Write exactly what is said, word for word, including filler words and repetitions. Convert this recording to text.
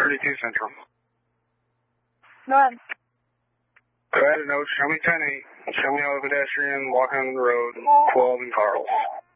thirty-two Central. Go ahead. Go ahead and note, show me ten eight. Show me another pedestrian walking on the road, twelve and Carl.